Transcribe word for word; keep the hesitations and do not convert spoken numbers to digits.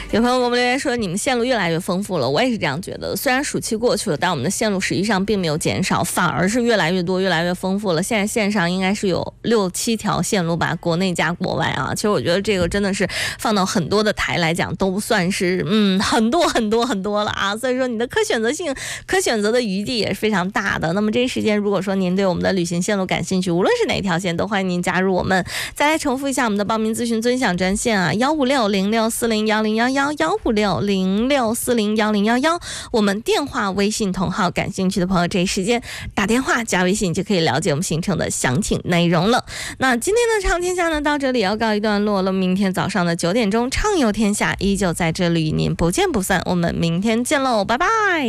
有朋友给我们留言说，你们线路越来越丰富了，我也是这样觉得。虽然暑期过去了，但我们的线路实际上并没有减少，反而是越来越多，越来越丰富了。现在线上应该是有六七条线路吧，国内加国外啊。其实我觉得这个真的是放到很多的台来讲，都算是嗯很多很多很多了啊。所以说你的可选择性、可选择的余地也是非常大的。那么这一时间，如果说您对我们的旅行线路感兴趣，无论是哪一条线，都欢迎您加入我们。再来重复一下我们的报名咨询尊享专线啊，幺五六零六四零幺零幺幺幺五六零六四零幺零幺幺，我们电话、微信同号，感兴趣的朋友这一时间打电话加微信就可以了解我们行程的详情内容了。那今天的畅天下呢，到这里要告一段落了。明天早上的九点钟，畅游天下依旧在这里与您不见不散。我们明天见喽，拜拜。